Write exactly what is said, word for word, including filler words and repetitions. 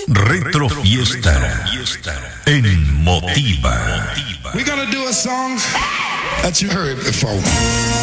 Retro Fiesta en Motiva. We're gonna do a song that you heard before.